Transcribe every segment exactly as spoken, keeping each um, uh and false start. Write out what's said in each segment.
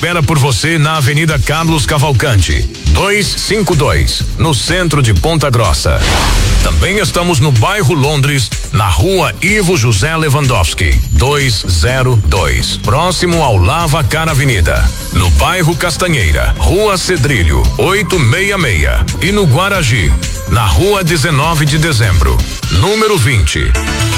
espera por você na Avenida Carlos Cavalcante, duzentos e cinquenta e dois, no centro de Ponta Grossa. Também estamos no bairro Londres, na Rua Ivo José Lewandowski, duzentos e dois, próximo ao Lava Cara Avenida. No bairro Castanheira, Rua Cedrilho, oitocentos e sessenta e seis. E no Guaragi, na Rua dezenove de Dezembro, número vinte.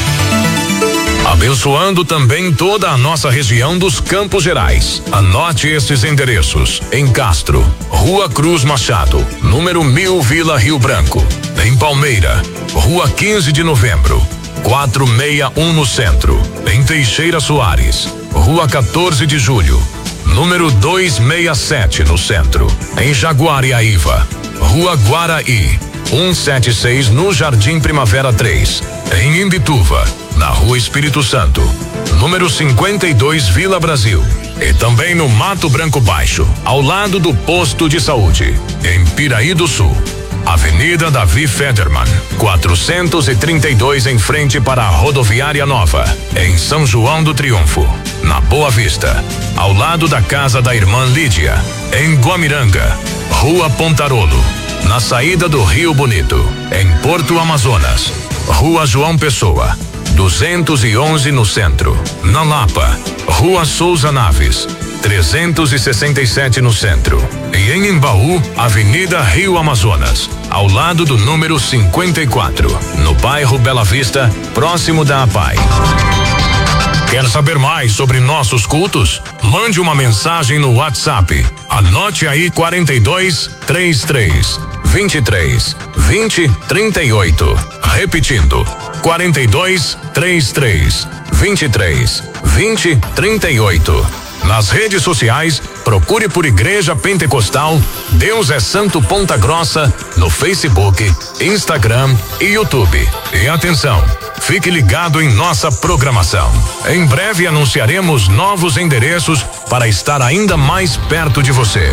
Abençoando também toda a nossa região dos Campos Gerais. Anote esses endereços: em Castro, Rua Cruz Machado, número mil, Vila Rio Branco. Em Palmeira, Rua quinze de Novembro, quatrocentos e sessenta e um no centro. Em Teixeira Soares, Rua quatorze de Julho, número duzentos e sessenta e sete no centro. Em Jaguariaíva, Rua Guaraí, cento e setenta e seis no Jardim Primavera três. Em Imbituva, na Rua Espírito Santo, número cinquenta e dois, Vila Brasil. E também no Mato Branco Baixo, ao lado do posto de saúde. Em Piraí do Sul, Avenida Davi Federman, quatrocentos e trinta e dois, em frente para a Rodoviária Nova. Em São João do Triunfo, na Boa Vista, ao lado da casa da irmã Lídia. Em Guamiranga, Rua Pontarolo, na saída do Rio Bonito. Em Porto Amazonas, Rua João Pessoa, duzentos e onze no centro. Na Lapa, Rua Souza Naves, trezentos e sessenta e sete no centro. E em Embaú, Avenida Rio Amazonas, ao lado do número cinquenta e quatro, no bairro Bela Vista, próximo da A P A I. Quer saber mais sobre nossos cultos? Mande uma mensagem no WhatsApp. Anote aí: quarenta e dois, trinta e três, vinte e três, vinte, trinta e oito. Repetindo: quarenta e dois, trinta e três, vinte e três, vinte, trinta e oito. Nas redes sociais, procure por Igreja Pentecostal Deus é Santo Ponta Grossa no Facebook, Instagram e YouTube. E atenção, fique ligado em nossa programação. Em breve anunciaremos novos endereços para estar ainda mais perto de você.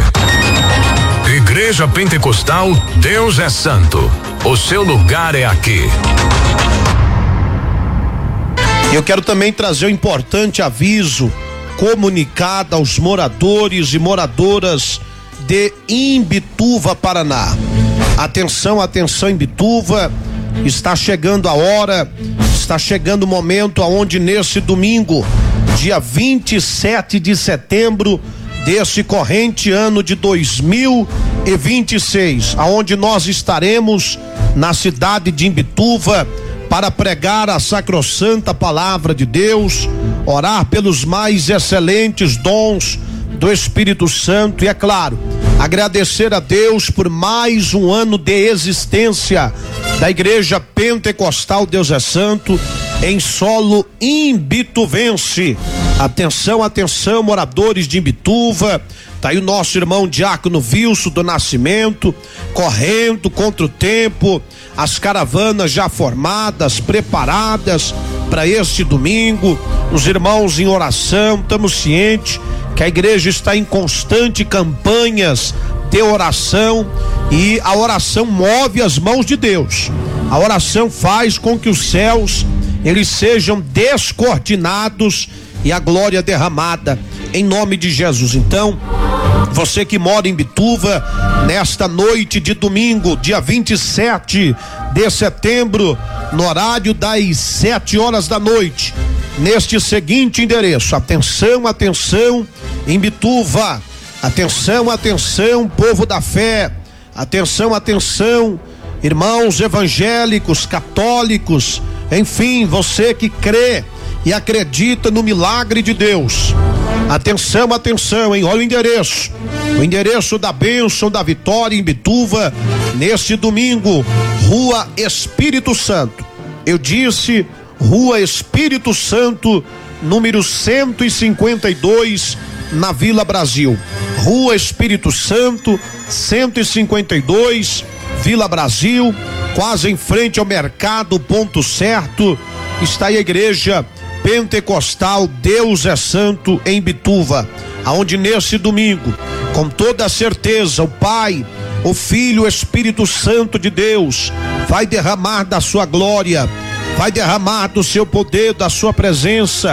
Igreja Pentecostal Deus é Santo. O seu lugar é aqui. Eu quero também trazer um importante aviso comunicado aos moradores e moradoras de Imbituva, Paraná. Atenção, atenção, Imbituva, está chegando a hora, está chegando o momento aonde nesse domingo, dia vinte e sete de setembro deste corrente ano de dois mil e vinte e seis, aonde nós estaremos na cidade de Imbituva para pregar a sacrossanta palavra de Deus, orar pelos mais excelentes dons do Espírito Santo e, é claro, agradecer a Deus por mais um ano de existência da Igreja Pentecostal Deus é Santo em solo imbituvense. Atenção, atenção, moradores de Imbituva. Tá aí o nosso irmão Diácono Wilson do Nascimento, correndo contra o tempo, as caravanas já formadas, preparadas para este domingo, os irmãos em oração. Estamos cientes que a igreja está em constante campanhas de oração e a oração move as mãos de Deus. A oração faz com que os céus eles sejam descortinados e a glória derramada em nome de Jesus. Então, você que mora em Imbituva, nesta noite de domingo, dia vinte e sete de setembro, no horário das sete horas da noite, neste seguinte endereço: atenção, atenção, Imbituva, atenção, atenção, povo da fé, atenção, atenção, irmãos evangélicos, católicos, enfim, você que crê e acredita no milagre de Deus. Atenção, atenção, hein? Olha o endereço. O endereço da bênção, da vitória em Imbituva, neste domingo, Rua Espírito Santo. Eu disse Rua Espírito Santo, número cento e cinquenta e dois, na Vila Brasil. Rua Espírito Santo, cento e cinquenta e dois, Vila Brasil, quase em frente ao Mercado Ponto Certo, está aí a Igreja Pentecostal Deus é Santo em Imbituva, aonde nesse domingo, com toda certeza, o Pai, o Filho, o Espírito Santo de Deus vai derramar da sua glória, vai derramar do seu poder, da sua presença,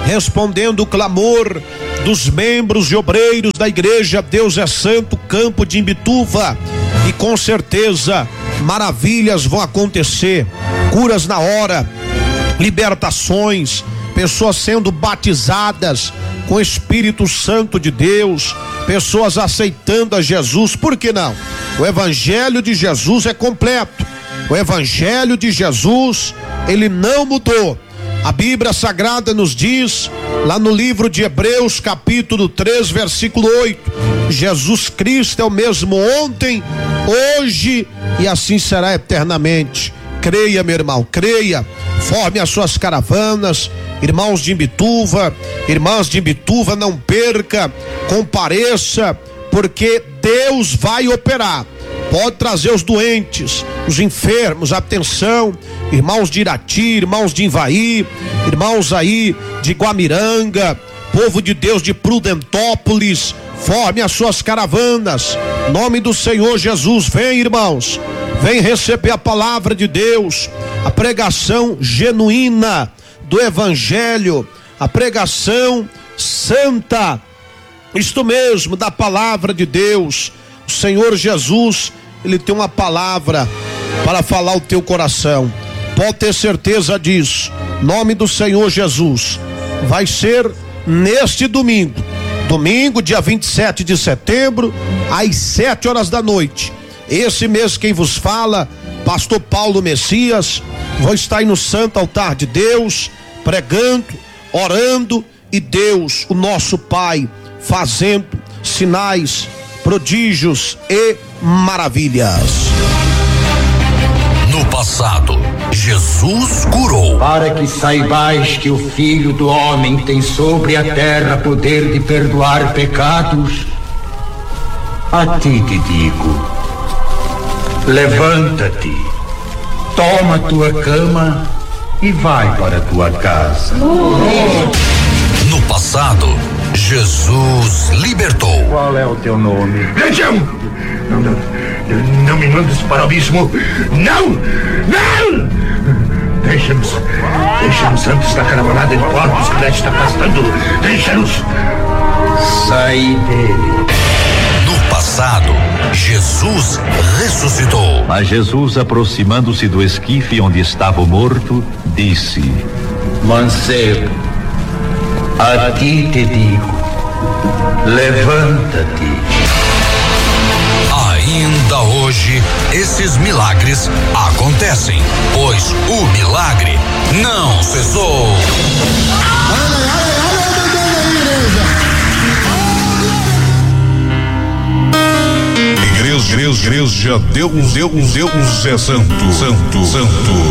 respondendo o clamor dos membros e obreiros da igreja Deus é Santo, Campo de Imbituva, e com certeza maravilhas vão acontecer, curas na hora, libertações, pessoas sendo batizadas com o Espírito Santo de Deus, pessoas aceitando a Jesus. Por que não? O evangelho de Jesus é completo, o evangelho de Jesus, ele não mudou. A Bíblia Sagrada nos diz, lá no livro de Hebreus, capítulo três, versículo oito, Jesus Cristo é o mesmo ontem, hoje e assim será eternamente. Creia, meu irmão, creia, forme as suas caravanas, irmãos de Imbituva, irmãs de Imbituva, não perca, compareça, porque Deus vai operar. Pode trazer os doentes, os enfermos, atenção, irmãos de Irati, irmãos de Ivaí, irmãos aí de Guamiranga, povo de Deus de Prudentópolis, forme as suas caravanas, nome do Senhor Jesus. Vem, irmãos, vem receber a palavra de Deus, a pregação genuína do evangelho, a pregação santa, isto mesmo, da palavra de Deus. O Senhor Jesus, ele tem uma palavra para falar ao teu coração, pode ter certeza disso. Nome do Senhor Jesus. Vai ser neste domingo, domingo dia vinte e sete de setembro, às sete horas da noite. Esse mês quem vos fala, pastor Paulo Messias, vou estar aí no santo altar de Deus, pregando, orando, e Deus, o nosso Pai, fazendo sinais, prodígios e maravilhas. No passado, Jesus curou. Para que saibais que o Filho do Homem tem sobre a terra poder de perdoar pecados, a ti te digo, levanta-te, toma tua cama e vai para tua casa. No passado, Jesus libertou. Qual é o teu nome? Legião! Não, não, não me mandes para o abismo! Não! Não! Deixa-nos, deixa-nos antes da caravanada de porcos que está afastando. Deixa-nos! Sai dele. No passado, Jesus ressuscitou. Mas Jesus, aproximando-se do esquife onde estava o morto, disse: Mancebo, a ti te digo, levanta-te. Ainda hoje, esses milagres acontecem, pois o milagre não cessou. Igreja, igreja, Deus, Deus, Deus é santo, santo, santo.